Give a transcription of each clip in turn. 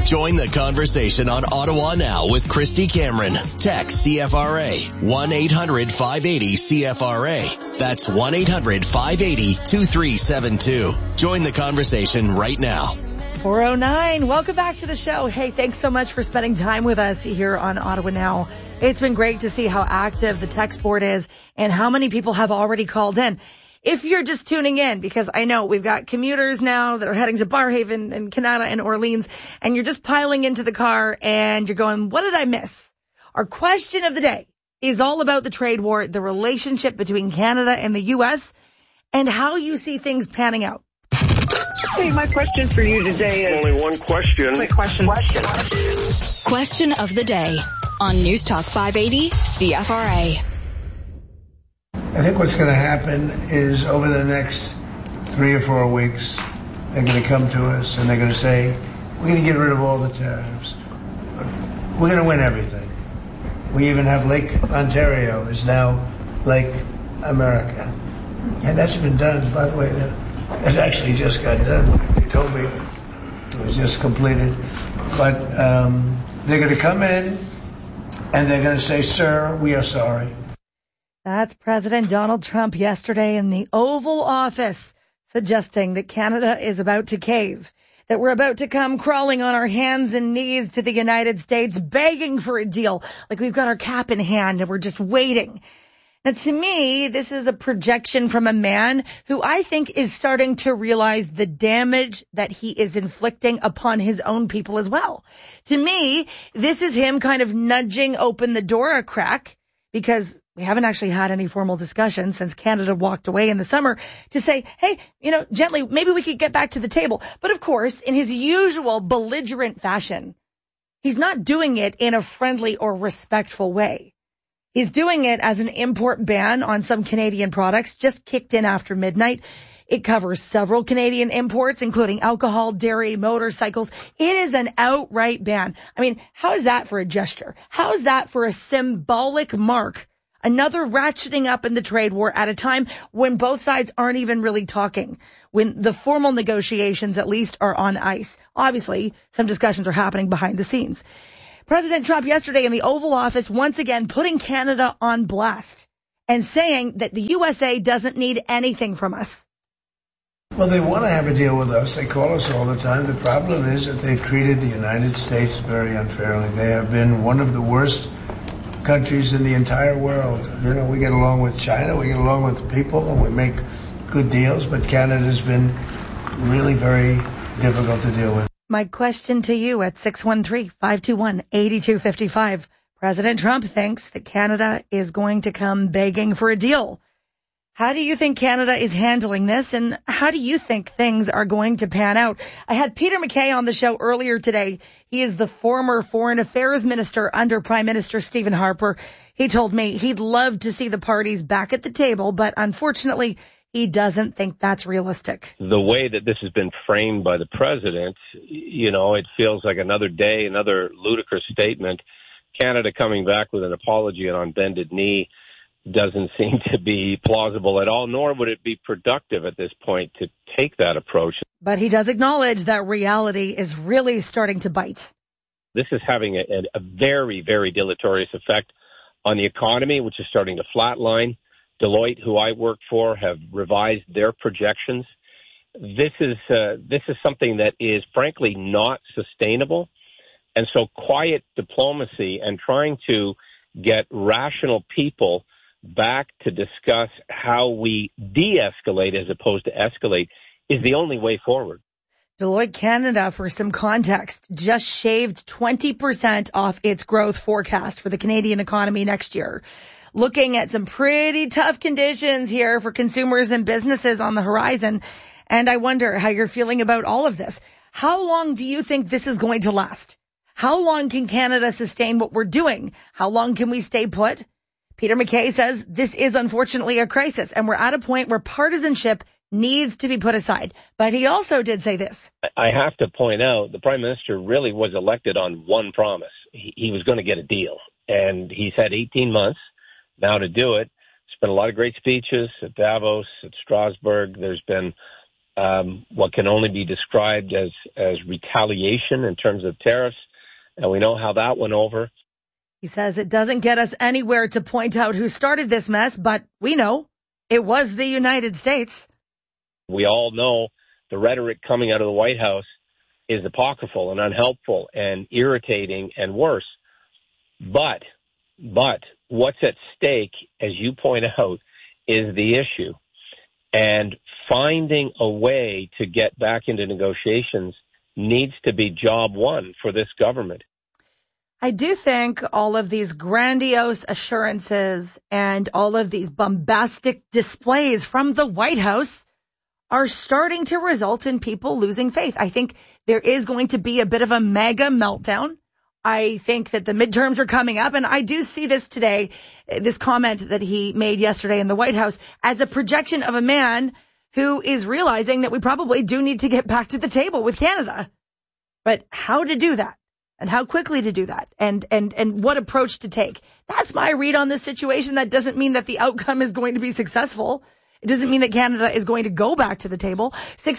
Join the conversation on Ottawa Now with Christy Cameron. Text CFRA 1-800-580-CFRA. That's 1-800-580-2372. Join the conversation right now. 409. Welcome back to the show. Hey, thanks so much for spending time with us here on Ottawa Now. It's been great to see how active the text board is and how many people have already called in. If you're just tuning in, because I know we've got commuters now that are heading to Barrhaven and Canada and Orleans, and you're just piling into the car and you're going, what did I miss? Our question of the day is all about the trade war, the relationship between Canada and the U.S., and how you see things panning out. Hey, my question for you today is... Only one question. Quick question. Question of the day on News Talk 580 CFRA. I think what's going to happen is over the next 3 or 4 weeks, they're going to come to us and they're going to say, we're going to get rid of all the tariffs. We're going to win everything. We even have Lake Ontario is now Lake America. And that's been done, by the way. It actually just got done. They told me it was just completed. But they're going to come in and they're going to say, sir, we are sorry. That's President Donald Trump yesterday in the Oval Office, suggesting that Canada is about to cave, that we're about to come crawling on our hands and knees to the United States, begging for a deal, like we've got our cap in hand and we're just waiting. Now, to me, this is a projection from a man who I think is starting to realize the damage that he is inflicting upon his own people as well. To me, this is him kind of nudging open the door a crack, because we haven't actually had any formal discussion since Canada walked away in the summer, to say, hey, gently, maybe we could get back to the table. But of course, in his usual belligerent fashion, he's not doing it in a friendly or respectful way. He's doing it as an import ban on some Canadian products just kicked in after midnight. It covers several Canadian imports, including alcohol, dairy, motorcycles. It is an outright ban. I mean, how is that for a gesture? How is that for a symbolic mark? Another ratcheting up in the trade war at a time when both sides aren't even really talking, when the formal negotiations at least are on ice. Obviously, some discussions are happening behind the scenes. President Trump yesterday in the Oval Office once again putting Canada on blast and saying that the USA doesn't need anything from us. Well, they want to have a deal with us. They call us all the time. The problem is that they've treated the United States very unfairly. They have been one of the worst countries in the entire world. We get along with China, we get along with people, and we make good deals, but Canada's been really very difficult to deal with. My question to you at 613-521-8255. President Trump thinks that Canada is going to come begging for a deal. How do you think Canada is handling this, and how do you think things are going to pan out? I had Peter MacKay on the show earlier today. He is the former Foreign Affairs Minister under Prime Minister Stephen Harper. He told me he'd love to see the parties back at the table, but unfortunately, he doesn't think that's realistic. The way that this has been framed by the president, it feels like another day, another ludicrous statement. Canada coming back with an apology and on bended knee doesn't seem to be plausible at all, nor would it be productive at this point to take that approach. But he does acknowledge that reality is really starting to bite. This is having a very, very deleterious effect on the economy, which is starting to flatline. Deloitte, who I work for, have revised their projections. This is something that is frankly not sustainable. And so quiet diplomacy and trying to get rational people back to discuss how we de-escalate as opposed to escalate is the only way forward. Deloitte Canada, for some context, just shaved 20% off its growth forecast for the Canadian economy next year. Looking at some pretty tough conditions here for consumers and businesses on the horizon. And I wonder how you're feeling about all of this. How long do you think this is going to last? How long can Canada sustain what we're doing? How long can we stay put? Peter MacKay says this is unfortunately a crisis, and we're at a point where partisanship needs to be put aside. But he also did say this. I have to point out the Prime Minister really was elected on one promise. He was going to get a deal, and he's had 18 months now to do it. There's been a lot of great speeches at Davos, at Strasbourg. There's been what can only be described as retaliation in terms of tariffs. And we know how that went over. He says it doesn't get us anywhere to point out who started this mess, but we know it was the United States. We all know the rhetoric coming out of the White House is apocryphal and unhelpful and irritating and worse. But what's at stake, as you point out, is the issue. And finding a way to get back into negotiations needs to be job one for this government. I do think all of these grandiose assurances and all of these bombastic displays from the White House are starting to result in people losing faith. I think there is going to be a bit of a mega meltdown. I think that the midterms are coming up, and I do see this today, this comment that he made yesterday in the White House, as a projection of a man who is realizing that we probably do need to get back to the table with Canada. But how to do that? And how quickly to do that, and what approach to take. That's my read on this situation. That doesn't mean that the outcome is going to be successful. It doesn't mean that Canada is going to go back to the table.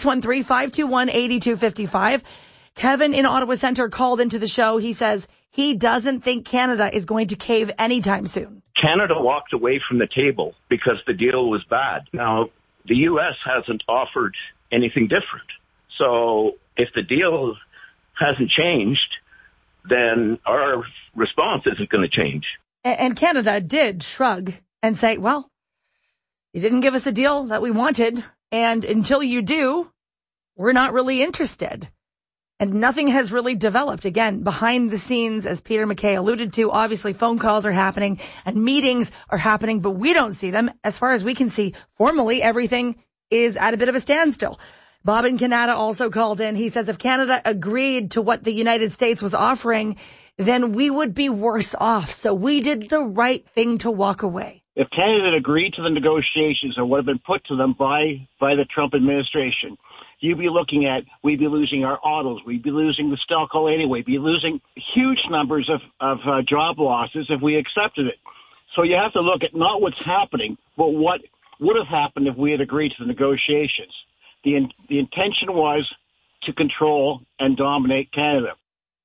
613-521-8255. Kevin in Ottawa Centre called into the show. He says he doesn't think Canada is going to cave anytime soon. Canada walked away from the table because the deal was bad. Now, the U.S. hasn't offered anything different. So if the deal hasn't changed, then our response isn't going to change. And Canada did shrug and say, well, you didn't give us a deal that we wanted, and until you do, we're not really interested. And nothing has really developed. Again, behind the scenes, as Peter MacKay alluded to, obviously phone calls are happening and meetings are happening, but we don't see them. As far as we can see, formally, everything is at a bit of a standstill. Bob in Canada also called in. He says if Canada agreed to what the United States was offering, then we would be worse off. So we did the right thing to walk away. If Canada had agreed to the negotiations and what had been put to them by the Trump administration, we'd be losing our autos, we'd be losing the Stelco anyway, we'd be losing huge numbers of job losses if we accepted it. So you have to look at not what's happening, but what would have happened if we had agreed to the negotiations. The intention was to control and dominate Canada.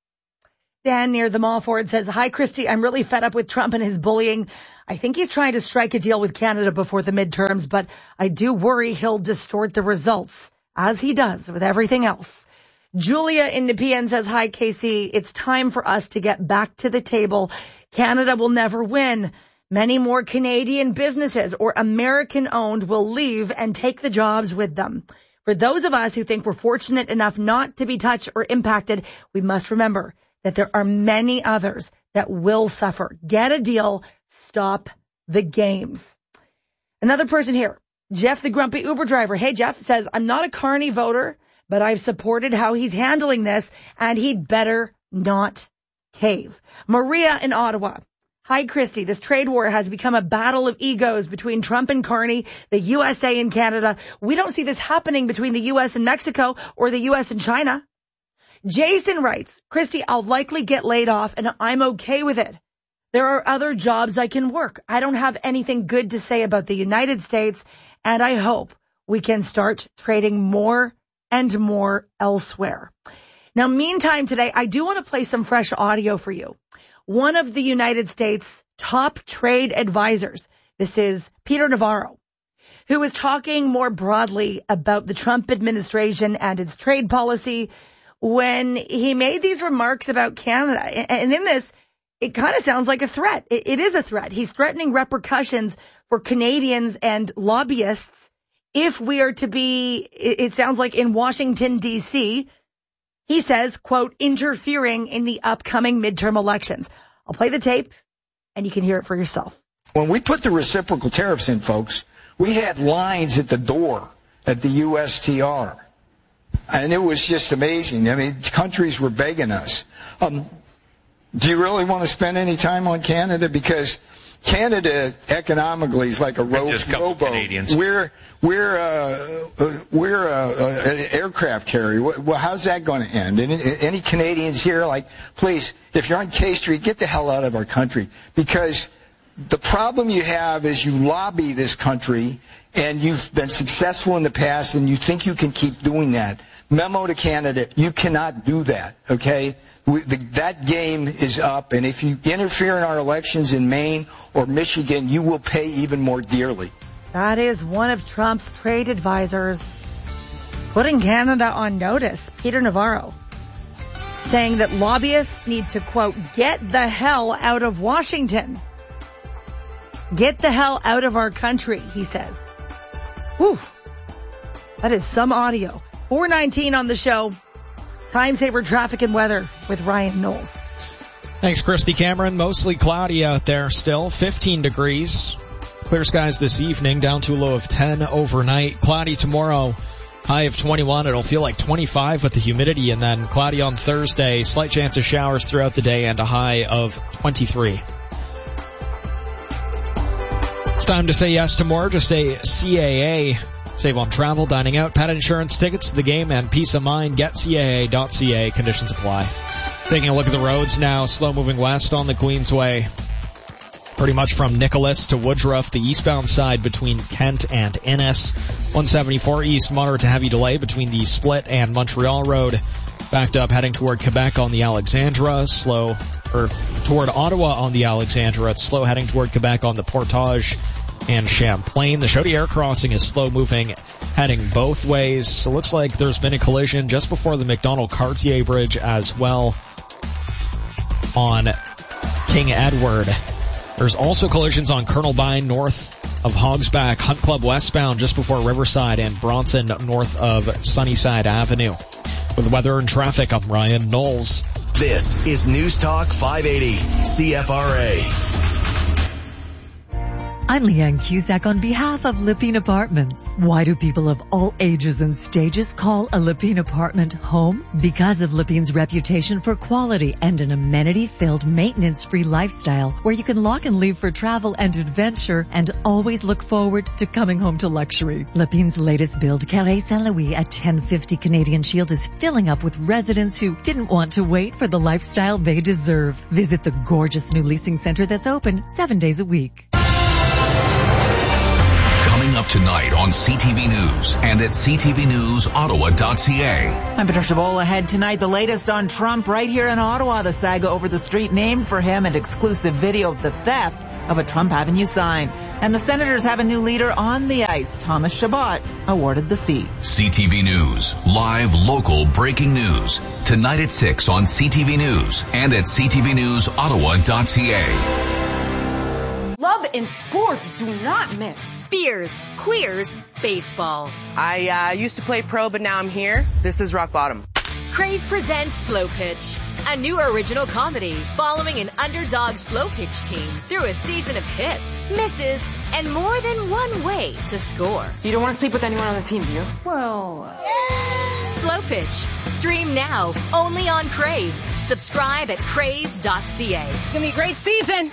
Dan near the Mall Ford says, hi, Christy, I'm really fed up with Trump and his bullying. I think he's trying to strike a deal with Canada before the midterms, but I do worry he'll distort the results, as he does with everything else. Julia in Nepean says, hi, Casey, it's time for us to get back to the table. Canada will never win. Many more Canadian businesses or American-owned will leave and take the jobs with them. For those of us who think we're fortunate enough not to be touched or impacted, we must remember that there are many others that will suffer. Get a deal. Stop the games. Another person here, Jeff, the grumpy Uber driver. Hey, Jeff, says, I'm not a Carney voter, but I've supported how he's handling this, and he'd better not cave. Maria in Ottawa. Hi, Christy. This trade war has become a battle of egos between Trump and Carney, the USA and Canada. We don't see this happening between the U.S. and Mexico or the U.S. and China. Jason writes, Christy, I'll likely get laid off and I'm okay with it. There are other jobs I can work. I don't have anything good to say about the United States, and I hope we can start trading more and more elsewhere. Now, meantime, today, I do want to play some fresh audio for you. One of the United States' top trade advisors, this is Peter Navarro, who was talking more broadly about the Trump administration and its trade policy when he made these remarks about Canada. And in this, it kind of sounds like a threat. It is a threat. He's threatening repercussions for Canadians and lobbyists if we are to be, it sounds like in Washington, D.C., he says, quote, interfering in the upcoming midterm elections. I'll play the tape and you can hear it for yourself. When we put the reciprocal tariffs in, folks, we had lines at the door at the USTR. And it was just amazing. I mean, countries were begging us. Do you really want to spend any time on Canada? Because Canada economically is like a rowboat. We're an aircraft carrier. Well, how's that going to end? And any Canadians here, like, please, if you're on K Street, get the hell out of our country. Because the problem you have is you lobby this country, and you've been successful in the past and you think you can keep doing that, memo to Canada, you cannot do that, okay? That game is up, and if you interfere in our elections in Maine or Michigan, you will pay even more dearly. That is one of Trump's trade advisors putting Canada on notice, Peter Navarro, saying that lobbyists need to, quote, get the hell out of Washington. Get the hell out of our country, he says. Whew. That is some audio. 4:19 on the show. Time saver traffic and weather with Ryan Knowles. Thanks, Christy Cameron. Mostly cloudy out there still. 15 degrees. Clear skies this evening, down to a low of 10 overnight. Cloudy tomorrow, high of 21. It'll feel like 25 with the humidity, and then cloudy on Thursday. Slight chance of showers throughout the day and a high of 23. It's time to say yes to more. Just say CAA. Save on travel, dining out, pet insurance, tickets to the game, and peace of mind. Get CAA.ca. Conditions apply. Taking a look at the roads now. Slow moving west on the Queensway. Pretty much from Nicholas to Woodruff, the eastbound side between Kent and Innes. 174 east, moderate to heavy delay between the Split and Montreal Road. Backed up heading toward Quebec on the Alexandra. Toward Ottawa on the Alexandra. It's slow heading toward Quebec on the Portage and Champlain. The Chaudière crossing is slow moving, heading both ways. So it looks like there's been a collision just before the McDonald-Cartier Bridge as well on King Edward. There's also collisions on Colonel Byne north of Hogsback, Hunt Club westbound just before Riverside, and Bronson north of Sunnyside Avenue. With weather and traffic, I'm Ryan Knowles. This is News Talk 580 CFRA. I'm Leanne Cusack on behalf of Lepine Apartments. Why do people of all ages and stages call a Lepine apartment home? Because of Lepine's reputation for quality and an amenity-filled, maintenance-free lifestyle where you can lock and leave for travel and adventure and always look forward to coming home to luxury. Lepine's latest build, Carré Saint-Louis at 1050 Canadian Shield, is filling up with residents who didn't want to wait for the lifestyle they deserve. Visit the gorgeous new leasing center that's open 7 days a week. Coming up tonight on CTV News and at ctvnewsottawa.ca. I'm Patricia Bowl. Ahead tonight, the latest on Trump right here in Ottawa. The saga over the street named for him and exclusive video of the theft of a Trump Avenue sign. And the Senators have a new leader on the ice. Thomas Chabot awarded the seat. CTV News. Live, local, breaking news. Tonight at 6 on CTV News and at ctvnewsottawa.ca. Love and sports do not mix. Beers, queers, baseball. I used to play pro, but now I'm here. This is rock bottom. Crave presents Slow Pitch, a new original comedy following an underdog slow pitch team through a season of hits, misses, and more than one way to score. You don't want to sleep with anyone on the team, do you? Well, Slow Pitch. Stream now, only on Crave. Subscribe at crave.ca. It's going to be a great season.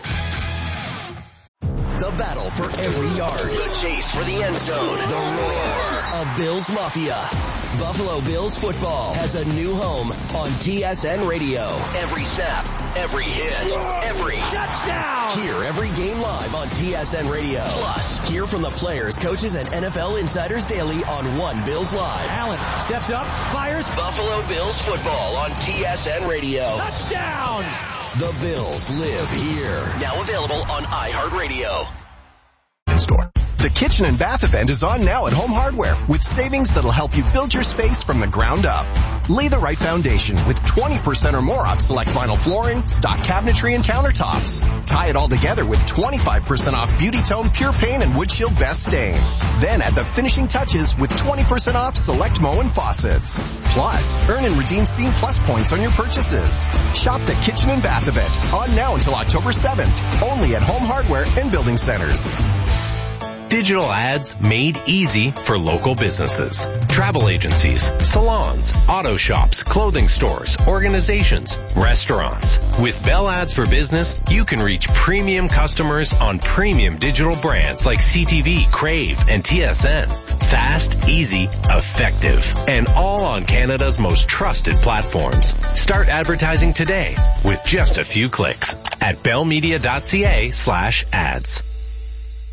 The battle for every yard. The chase for the end zone. The roar of Bills Mafia. Buffalo Bills football has a new home on TSN Radio. Every snap, every hit, every touchdown. Hear every game live on TSN Radio. Plus, hear from the players, coaches, and NFL insiders daily on One Bills Live. Allen steps up, fires. Buffalo Bills football on TSN Radio. Touchdown! The Bills live here. Now available on iHeartRadio. In-store. The Kitchen and Bath event is on now at Home Hardware with savings that'll help you build your space from the ground up. Lay the right foundation with 20% or more off select vinyl flooring, stock cabinetry, and countertops. Tie it all together with 25% off Beauty Tone Pure Paint and Wood Shield Best Stain. Then add the finishing touches with 20% off select Moen faucets. Plus, earn and redeem Scene Plus points on your purchases. Shop the Kitchen and Bath event on now until October 7th. Only at Home Hardware and Building Centers. Digital ads made easy for local businesses. Travel agencies, salons, auto shops, clothing stores, organizations, restaurants. With Bell Ads for Business, you can reach premium customers on premium digital brands like CTV, Crave, and TSN. Fast, easy, effective, and all on Canada's most trusted platforms. Start advertising today with just a few clicks at bellmedia.ca/ads.